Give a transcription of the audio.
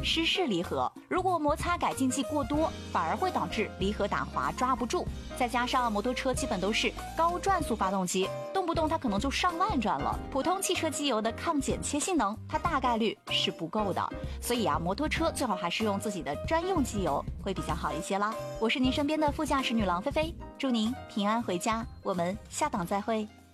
湿式离合。如果摩擦改进剂过多，反而会导致离合打滑抓不住。再加上摩托车基本都是高转速发动机，动不动它可能就上万转了，普通汽车机油的抗剪切性能它大概率是不够的。所以摩托车最好还是用自己的专用机油会比较好一些啦。我是您身边的副驾驶女郎菲菲，祝您平安回家，我们下档再会。